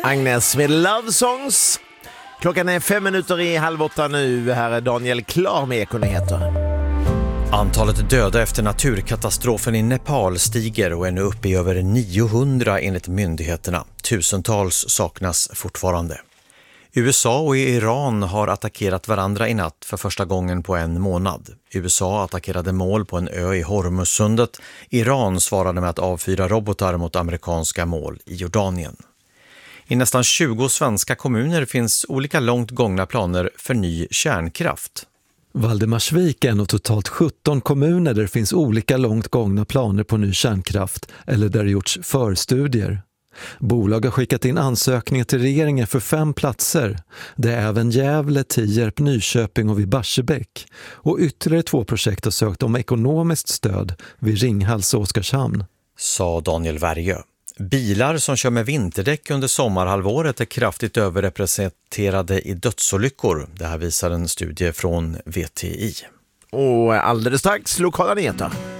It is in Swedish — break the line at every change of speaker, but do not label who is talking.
Agnes med Love Songs. Klockan är 7:05 nu. Här är Daniel Klar med Ekonyheter.
Antalet döda efter naturkatastrofen i Nepal stiger och är nu uppe i över 900 enligt myndigheterna. Tusentals saknas fortfarande. USA och Iran har attackerat varandra i natt för första gången på en månad. USA attackerade mål på en ö i Hormuzsundet. Iran svarade med att avfyra robotar mot amerikanska mål i Jordanien. I nästan 20 svenska kommuner finns olika långt gångna planer för ny kärnkraft.
Valdemarsvik är en av totalt 17 kommuner där det finns olika långt gångna planer på ny kärnkraft eller där det gjorts förstudier. Bolag har skickat in ansökningar till regeringen för 5 platser. Det är även Gävle, Tierp, Nyköping och vid Barsebäck. Och ytterligare 2 projekt har sökt om ekonomiskt stöd vid Ringhals och Oskarshamn.
Sa Daniel Värjö. Bilar som kör med vinterdäck under sommarhalvåret är kraftigt överrepresenterade i dödsolyckor. Det här visar en studie från VTI.
Och alldeles strax lokala nyheter.